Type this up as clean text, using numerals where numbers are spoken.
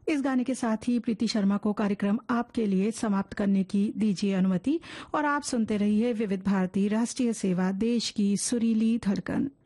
इस गाने के साथ ही प्रीति शर्मा को कार्यक्रम आपके लिए समाप्त करने की दीजिए अनुमति और आप सुनते रहिए विविध भारती राष्ट्रीय सेवा, देश की सुरीली धड़कन।